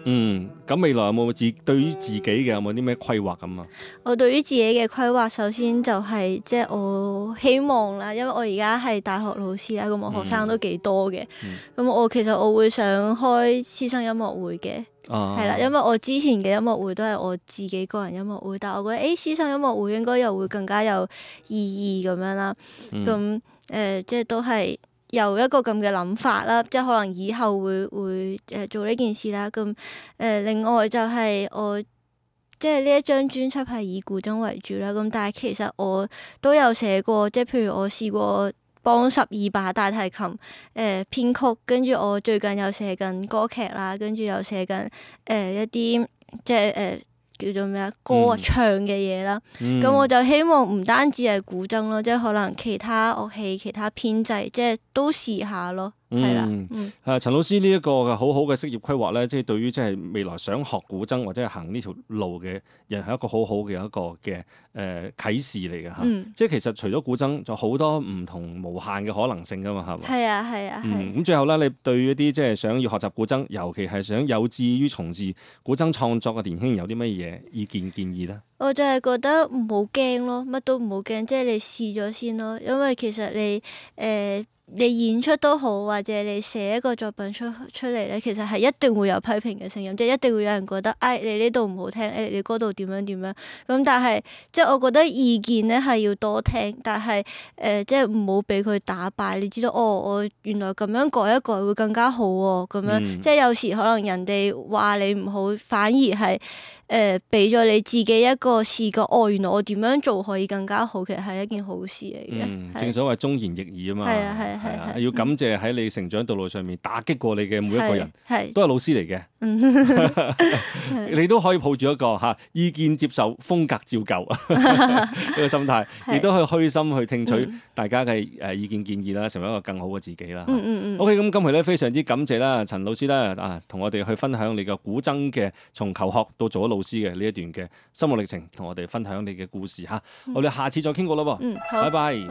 咁未來有冇對於自己嘅有冇啲咩規劃咁啊？ 我對於自己嘅規劃，首先就係即係我希望啦，因為我而家係大學老師啦，咁我學生都幾多嘅，咁我其實我會想開師生音樂會嘅，係啦，因為我之前嘅音樂會都係我自己個人音樂會，但係我覺得師生音樂會應該又會更加有意義咁樣啦，咁即係都係有一個咁嘅諗法啦，即係可能以後會做呢件事啦。咁另外就係我即係呢一張專輯係以古箏為主啦。咁但係其實我都有寫過，即係譬如我試過幫12把大提琴編曲，跟住我最近又寫緊歌劇啦，跟住又寫緊一啲即係叫做咩啊歌唱嘅嘢啦，咁我就希望唔單止係古箏咯，即係可能其他樂器、其他編制，即係都試下咯，係啦。 陳老師呢一個嘅好好嘅職業規劃咧，即係對於即係未來想學古箏或者係行呢條路嘅人係一個好好嘅一個嘅啟示嚟嘅嚇。即係其實除咗古箏，仲有好多唔同無限嘅可能性噶嘛，係嘛？ 係啊，係啊。 咁最後咧，你對於一啲即係想要學習古箏，尤其係想有志於從事古箏創作嘅年輕人，有啲乜嘢意見建議咧？ 我就係覺得唔好驚咯，乜都唔好驚，即係你試咗先咯。因為其實你演出都好，或者你寫一個作品出嚟咧，其實係一定會有批評嘅聲音，即係一定會有人覺得，你呢度唔好聽，你嗰度點樣點樣。咁但係即係我覺得意見咧係要多聽，但係即係唔好俾佢打敗。你知道我原來咁樣改一改會更加好喎，咁樣即係有時可能人哋話你唔好，反而係俾咗你自己一個視覺，原來我點樣做可以更加好，其實係一件好事嚟嘅。 正所謂忠言逆耳啊嘛。 係啊，係啊， 要感謝喺你成長道路上面打擊過你嘅每一個人，都係老師嚟嘅。你都可以抱住一個意見接受、風格照舊呢個心態，亦都可以虛心去聽取大家嘅意見建議啦，成為一個更好嘅自己啦。OK， 咁今期咧非常之感謝啦，陳老師啦同我哋去分享你嘅古箏嘅從求學到做咗老師嘅呢一段嘅心路歷程，同我哋分享你嘅故事嚇。我哋下次再傾過啦噃，拜拜。